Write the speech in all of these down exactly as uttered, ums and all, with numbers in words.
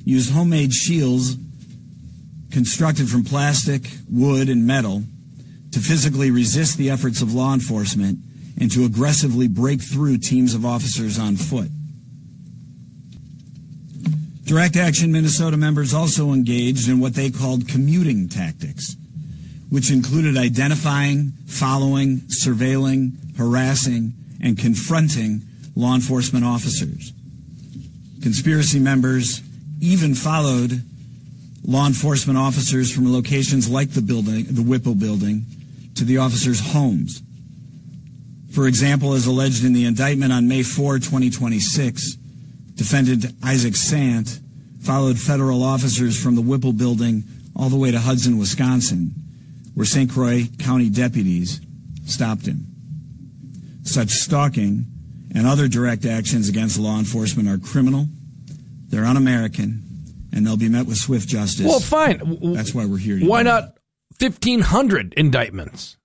used homemade shields constructed from plastic, wood, and metal to physically resist the efforts of law enforcement and to aggressively break through teams of officers on foot. Direct Action Minnesota members also engaged in what they called commuting tactics, which included identifying, following, surveilling, harassing, and confronting law enforcement officers. Conspiracy members even followed law enforcement officers from locations like the building, the Whipple building, to the officers' homes. For example, as alleged in the indictment on May fourth, twenty twenty-six, defendant Isaac Sant followed federal officers from the Whipple building all the way to Hudson, Wisconsin, where Saint Croix County deputies stopped him. Such stalking and other direct actions against law enforcement are criminal, they're un-American, and they'll be met with swift justice. Well, fine. That's why we're here today. Why not fifteen hundred indictments?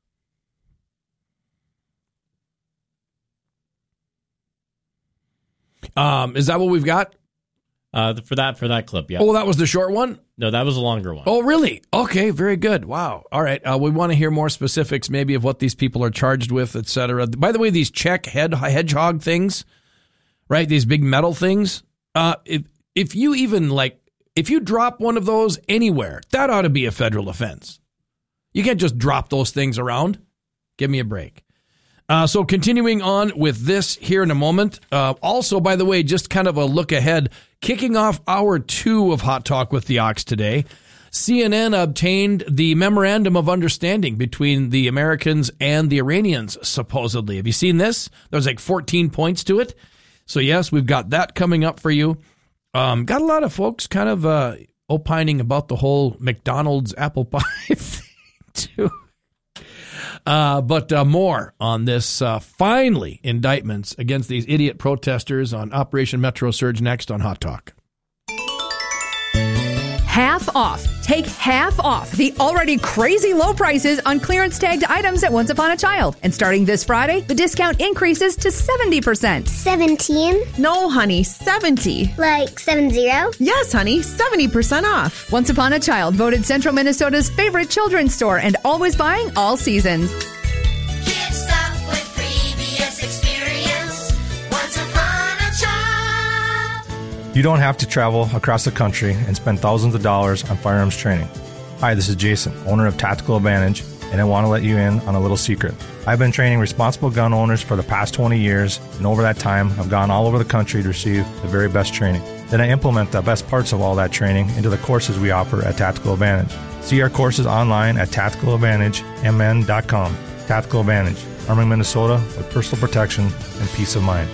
Um, is that what we've got? Uh, for that for that clip, yeah. Oh, that was the short one? No, that was a longer one. Oh, really? Okay, very good. Wow. All right. Uh, we want to hear more specifics, maybe of what these people are charged with, et cetera. By the way, these Czech head hedgehog things, right? These big metal things. Uh, if if you even like, if you drop one of those anywhere, that ought to be a federal offense. You can't just drop those things around. Give me a break. Uh, so continuing on with this here in a moment. Uh, also, by the way, just kind of a look ahead, kicking off hour two of Hot Talk with the Ox today, C N N obtained the memorandum of understanding between the Americans and the Iranians, supposedly. Have you seen this? There's like fourteen points to it. So, yes, we've got that coming up for you. Um, got a lot of folks kind of uh, opining about the whole McDonald's apple pie thing, too. Uh, but uh, more on this, uh, finally, indictments against these idiot protesters on Operation Metro Surge next on Hot Talk. Half off. Take half off the already crazy low prices on clearance tagged items at Once Upon a Child. And starting this Friday, the discount increases to seventy percent. seventeen? No, honey, seventy. Like seven zero? Yes, honey, seventy percent off. Once Upon a Child, voted Central Minnesota's favorite children's store and always buying all seasons. Get stuck with previous experience. Once Upon a Child. You don't have to travel across the country and spend thousands of dollars on firearms training. Hi, this is Jason, owner of Tactical Advantage, and I want to let you in on a little secret. I've been training responsible gun owners for the past twenty years, and over that time, I've gone all over the country to receive the very best training. Then I implement the best parts of all that training into the courses we offer at Tactical Advantage. See our courses online at tactical advantage m n dot com. Tactical Advantage, arming Minnesota with personal protection and peace of mind.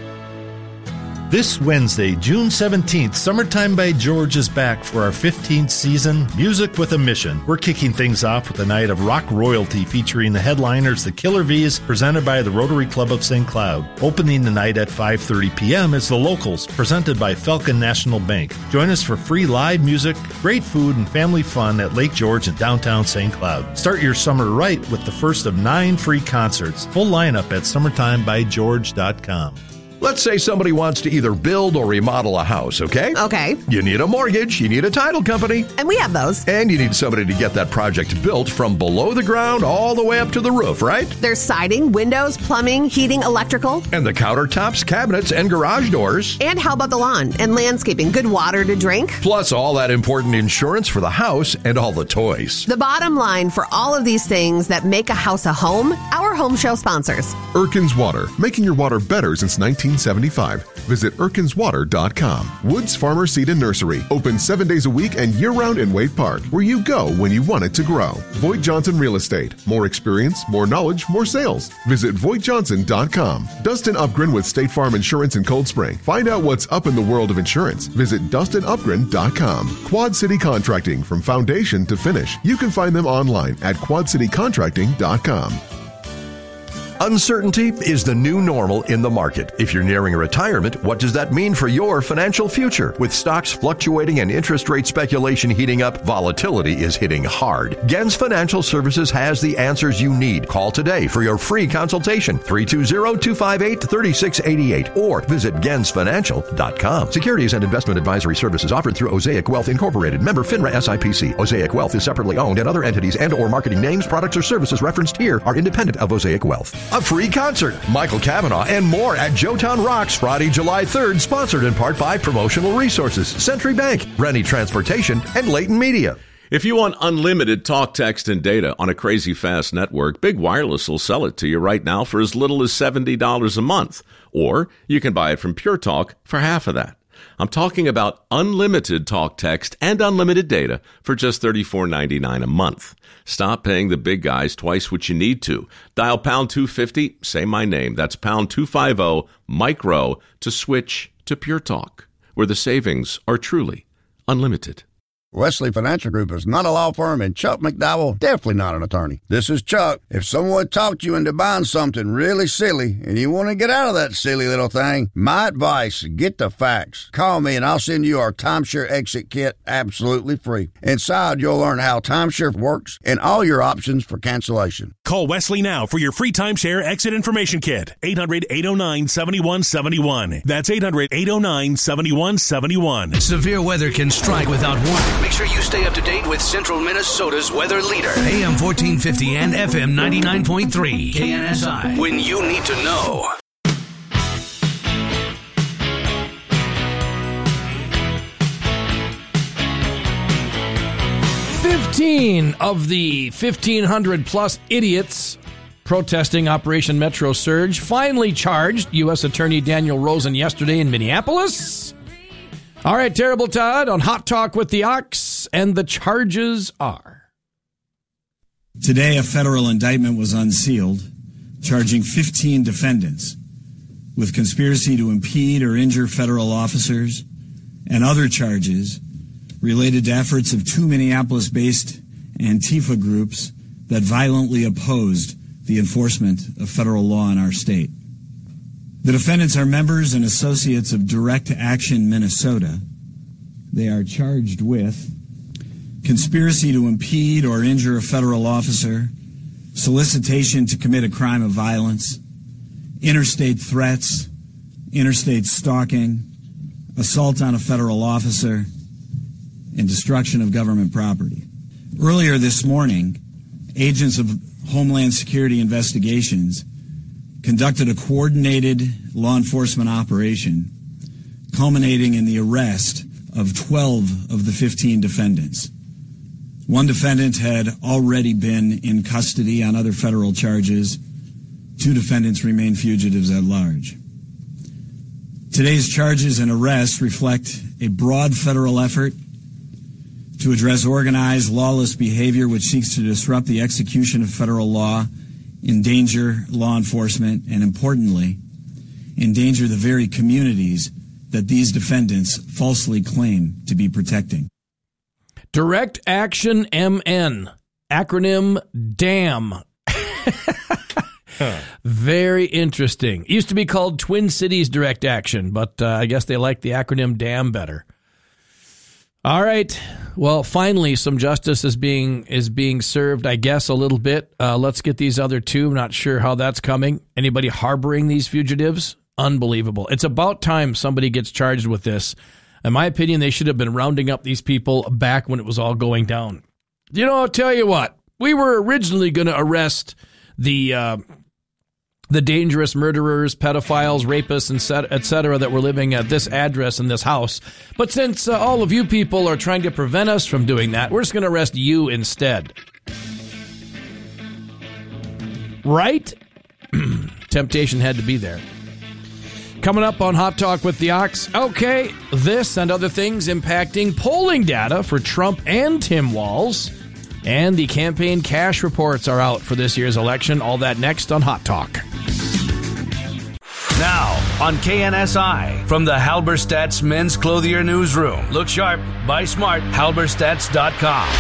This Wednesday, June seventeenth, Summertime by George is back for our fifteenth season, Music with a Mission. We're kicking things off with a night of rock royalty featuring the headliners, the Killer V's, presented by the Rotary Club of Saint Cloud. Opening the night at five thirty p.m. is The Locals, presented by Falcon National Bank. Join us for free live music, great food, and family fun at Lake George in downtown Saint Cloud. Start your summer right with the first of nine free concerts. Full lineup at summertime by george dot com. Let's say somebody wants to either build or remodel a house, okay? Okay. You need a mortgage, you need a title company. And we have those. And you need somebody to get that project built from below the ground all the way up to the roof, right? There's siding, windows, plumbing, heating, electrical. And the countertops, cabinets, and garage doors. And how about the lawn and landscaping? Good water to drink? Plus all that important insurance for the house and all the toys. The bottom line for all of these things that make a house a home, our home show sponsors. Erkins Water, making your water better since nineteen seventy-five. Visit erkins water dot com. Woods Farmer Seed and Nursery, open seven days a week and year-round in Wade Park, where you go when you want it to grow. Voigt Johnson Real Estate, more experience, more knowledge, more sales. Visit voigt johnson dot com. Dustin Upgren with State Farm Insurance in Cold Spring. Find out what's up in the world of insurance. Visit dustin upgren dot com. Quad City Contracting, from foundation to finish. You can find them online at quad city contracting dot com. Uncertainty is the new normal in the market. If you're nearing retirement, what does that mean for your financial future? With stocks fluctuating and interest rate speculation heating up, volatility is hitting hard. Gens Financial Services has the answers you need. Call today for your free consultation, three two zero, two five eight, three six eight eight, or visit gens financial dot com. Securities and investment advisory services offered through Osaic Wealth Incorporated, member FINRA S I P C. Osaic Wealth is separately owned, and other entities and or marketing names, products, or services referenced here are independent of Osaic Wealth. A free concert, Michael Cavanaugh, and more at Joetown Rocks Friday, July third, sponsored in part by Promotional Resources, Century Bank, Rennie Transportation, and Leighton Media. If you want unlimited talk, text, and data on a crazy fast network, Big Wireless will sell it to you right now for as little as seventy dollars a month. Or you can buy it from Pure Talk for half of that. I'm talking about unlimited talk, text, and unlimited data for just thirty-four ninety-nine a month. Stop paying the big guys twice what you need to. Dial pound two fifty, say my name. That's pound two fifty, micro, to switch to Pure Talk, where the savings are truly unlimited. Wesley Financial Group is not a law firm, and Chuck McDowell definitely not an attorney. This is Chuck. If someone talked you into buying something really silly and you want to get out of that silly little thing, my advice, get the facts. Call me and I'll send you our timeshare exit kit absolutely free. Inside, you'll learn how timeshare works and all your options for cancellation. Call Wesley now for your free timeshare exit information kit. eight hundred, eight oh nine, seven one seven one. That's eight hundred, eight oh nine, seven one seven one. Severe weather can strike without warning. Make sure you stay up to date with Central Minnesota's weather leader. A M fourteen fifty and F M ninety-nine point three. K N S I. When you need to know. fifteen of the fifteen hundred plus idiots protesting Operation Metro Surge finally charged U S Attorney Daniel Rosen yesterday in Minneapolis. All right, Terrible Todd on Hot Talk with the Ox, and the charges are. Today, a federal indictment was unsealed, charging fifteen defendants with conspiracy to impede or injure federal officers and other charges related to efforts of two Minneapolis-based Antifa groups that violently opposed the enforcement of federal law in our state. The defendants are members and associates of Direct Action Minnesota. They are charged with conspiracy to impede or injure a federal officer, solicitation to commit a crime of violence, interstate threats, interstate stalking, assault on a federal officer, and destruction of government property. Earlier this morning, agents of Homeland Security Investigations conducted a coordinated law enforcement operation culminating in the arrest of twelve of the fifteen defendants. One defendant had already been in custody on other federal charges. Two defendants remain fugitives at large. Today's charges and arrests reflect a broad federal effort to address organized, lawless behavior which seeks to disrupt the execution of federal law, endanger law enforcement, and importantly, endanger the very communities that these defendants falsely claim to be protecting. Direct Action M N, acronym DAM. Very interesting. It used to be called Twin Cities Direct Action, but uh, I guess they like the acronym DAM better. All right. Well, finally, some justice is being is being served, I guess, a little bit. Uh, let's get these other two. I'm not sure how that's coming. Anybody harboring these fugitives? Unbelievable. It's about time somebody gets charged with this. In my opinion, they should have been rounding up these people back when it was all going down. You know, I'll tell you what. We were originally going to arrest the uh, the dangerous murderers, pedophiles, rapists, et cetera that were living at this address in this house. But since uh, all of you people are trying to prevent us from doing that, we're just going to arrest you instead. Right? Temptation had to be there. Coming up on Hot Talk with the Ox. Okay, this and other things impacting polling data for Trump and Tim Walz. And the campaign cash reports are out for this year's election. All that next on Hot Talk. Now, on K N S I, from the Halberstadt's Men's Clothier Newsroom. Look sharp, buy smart, halberstadts dot com.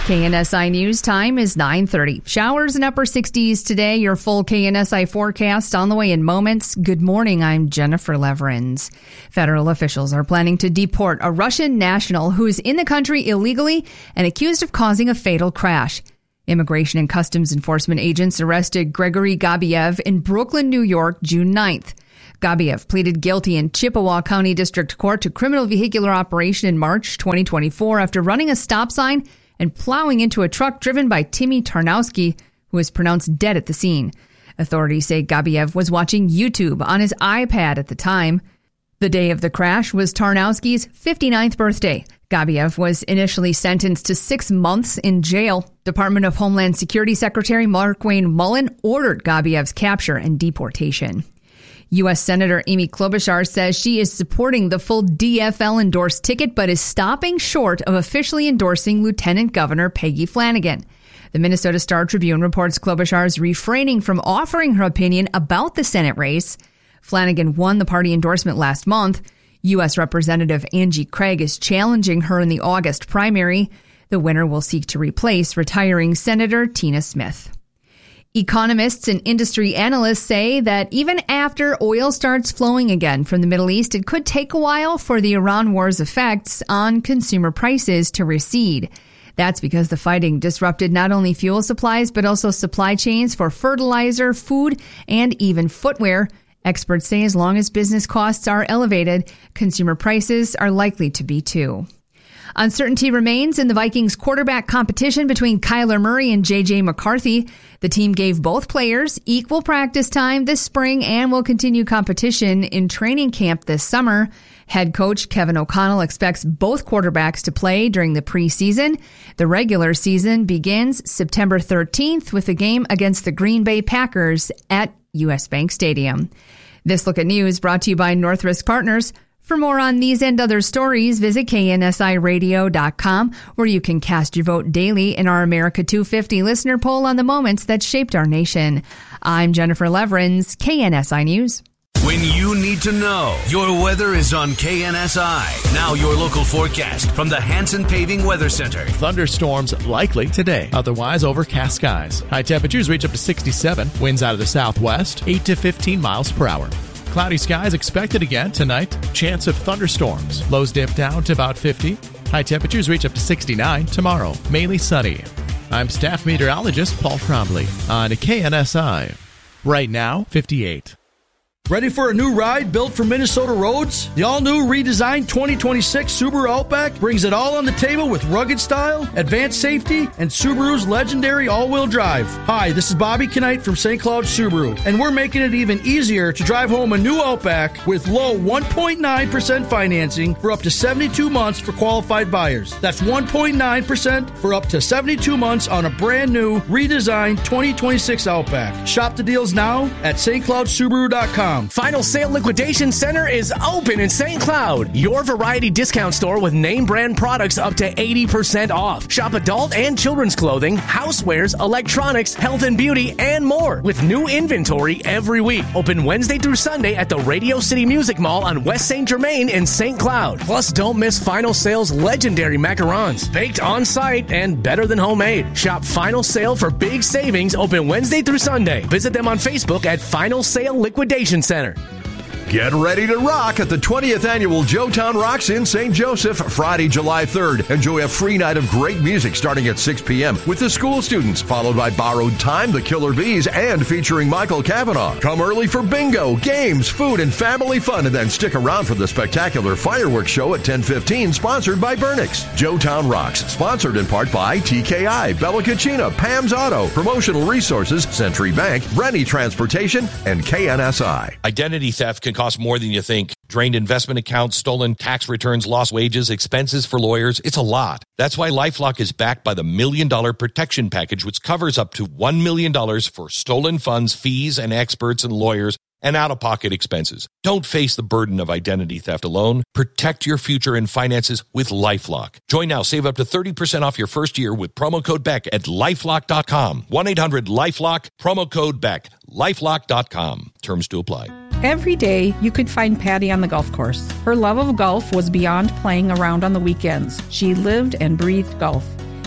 K N S I News time is nine thirty. Showers and upper sixties today. Your full K N S I forecast on the way in moments. Good morning. I'm Jennifer Leverins. Federal officials are planning to deport a Russian national who is in the country illegally and accused of causing a fatal crash. Immigration and Customs Enforcement agents arrested Gregory Gabiev in Brooklyn, New York, June ninth. Gabiev pleaded guilty in Chippewa County District Court to criminal vehicular operation in March twenty twenty-four after running a stop sign and plowing into a truck driven by Timmy Tarnowski, who was pronounced dead at the scene. Authorities say Gabiev was watching YouTube on his iPad at the time. The day of the crash was Tarnowski's fifty-ninth birthday. Gabiev was initially sentenced to six months in jail. Department of Homeland Security Secretary Markwayne Mullin ordered Gabiev's capture and deportation. U S Senator Amy Klobuchar says she is supporting the full D F L-endorsed ticket, but is stopping short of officially endorsing Lieutenant Governor Peggy Flanagan. The Minnesota Star-Tribune reports Klobuchar is refraining from offering her opinion about the Senate race. Flanagan won the party endorsement last month. U S Representative Angie Craig is challenging her in the August primary. The winner will seek to replace retiring Senator Tina Smith. Economists and industry analysts say that even after oil starts flowing again from the Middle East, it could take a while for the Iran war's effects on consumer prices to recede. That's because the fighting disrupted not only fuel supplies, but also supply chains for fertilizer, food, and even footwear. Experts say as long as business costs are elevated, consumer prices are likely to be too. Uncertainty remains in the Vikings quarterback competition between Kyler Murray and J J McCarthy. The team gave both players equal practice time this spring and will continue competition in training camp this summer. Head coach Kevin O'Connell expects both quarterbacks to play during the preseason. The regular season begins September thirteenth with a game against the Green Bay Packers at U S Bank Stadium. This Look at News brought to you by North Risk Partners. For more on these and other stories, visit K N S I radio dot com, where you can cast your vote daily in our America two fifty listener poll on the moments that shaped our nation. I'm Jennifer Leverins, K N S I News. When you need to know, your weather is on K N S I. Now your local forecast from the Hanson Paving Weather Center. Thunderstorms likely today. Otherwise, overcast skies. High temperatures reach up to sixty-seven. Winds out of the southwest, eight to fifteen miles per hour. Cloudy skies expected again tonight. Chance of thunderstorms. Lows dip down to about fifty. High temperatures reach up to sixty-nine tomorrow. Mainly sunny. I'm staff meteorologist Paul Trombley on K N S I. Right now, fifty-eight. Ready for a new ride built for Minnesota roads? The all-new redesigned twenty twenty-six Subaru Outback brings it all on the table with rugged style, advanced safety, and Subaru's legendary all-wheel drive. Hi, this is Bobby Knight from Saint Cloud Subaru, and we're making it even easier to drive home a new Outback with low one point nine percent financing for up to seventy-two months for qualified buyers. That's one point nine percent for up to seventy-two months on a brand new, redesigned twenty twenty-six Outback. Shop the deals now at Saint Cloud Subaru dot com. Final Sale Liquidation Center is open in Saint Cloud. Your variety discount store with name brand products up to eighty percent off. Shop adult and children's clothing, housewares, electronics, health and beauty, and more. With new inventory every week. Open Wednesday through Sunday at the Radio City Music Mall on West Saint Germain in Saint Cloud. Plus, don't miss Final Sale's legendary macarons. Baked on site and better than homemade. Shop Final Sale for big savings. Open Wednesday through Sunday. Visit them on Facebook at Final Sale Liquidation Center. Get ready to rock at the twentieth Annual Joetown Rocks in Saint Joseph, Friday, July third. Enjoy a free night of great music starting at six p.m. with the school students, followed by Borrowed Time, the Killer Bees, and featuring Michael Cavanaugh. Come early for bingo, games, food, and family fun, and then stick around for the spectacular fireworks show at ten fifteen, sponsored by Burnix. Joetown Rocks, sponsored in part by T K I, Bella Cucina, Pam's Auto, Promotional Resources, Century Bank, Rennie Transportation, and K N S I. Identity theft can cost more than you think. Drained investment accounts, stolen tax returns, lost wages, expenses for lawyers. It's a lot. That's why LifeLock is backed by the Million Dollar Protection Package, which covers up to one million dollars for stolen funds, fees, and experts and lawyers, and out-of-pocket expenses. Don't face the burden of identity theft alone. Protect your future and finances with LifeLock. Join now. Save up to thirty percent off your first year with promo code Beck at lifelock dot com. one eight hundred lifelock, promo code Beck, lifelock dot com. Terms to apply. Every day, you could find Patty on the golf course. Her love of golf was beyond playing around on the weekends. She lived and breathed golf.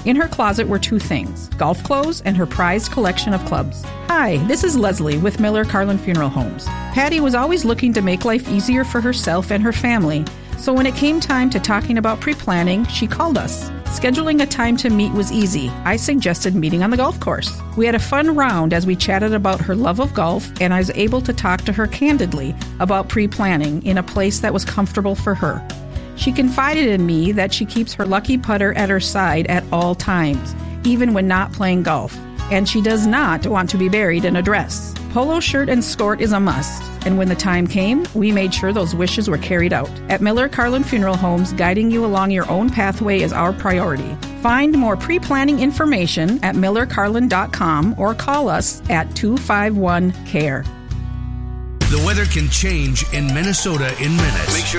In her closet were two things, golf clothes and her prized collection of clubs. Hi, this is Leslie with Miller Carlin Funeral Homes. Patty was always looking to make life easier for herself and her family, so when it came time to talking about pre-planning, she called us. Scheduling a time to meet was easy. I suggested meeting on the golf course. We had a fun round as we chatted about her love of golf, and I was able to talk to her candidly about pre-planning in a place that was comfortable for her. She confided in me that she keeps her lucky putter at her side at all times, even when not playing golf, and she does not want to be buried in a dress. Polo shirt and skirt is a must, and when the time came, we made sure those wishes were carried out. At Miller Carlin Funeral Homes, guiding you along your own pathway is our priority. Find more pre-planning information at miller carlin dot com or call us at two five one C A R E. The weather can change in Minnesota in minutes. Make sure